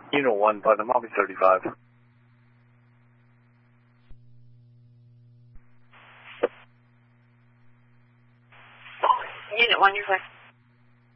Unit 1, Putnam, I'll be 35. Unit 1, you're fine.